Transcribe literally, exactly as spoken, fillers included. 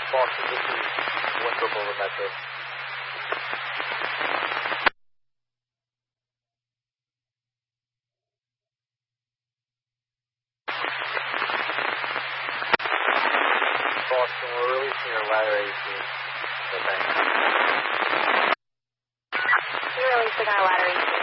Boston, this is Winthrop over Metro. Boston, we're releasing your ladder eighteen. So thanks. You're releasing our ladder eighteen.